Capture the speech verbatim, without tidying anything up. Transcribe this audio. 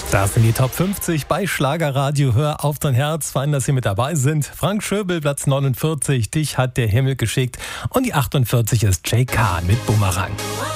Das sind die Top fünfzig bei Schlagerradio. Hör auf dein Herz, fein, dass Sie mit dabei sind. Frank Schöbel, Platz neunundvierzig, dich hat der Himmel geschickt. Und die achtundvierzig ist Jay Khan mit Bumerang.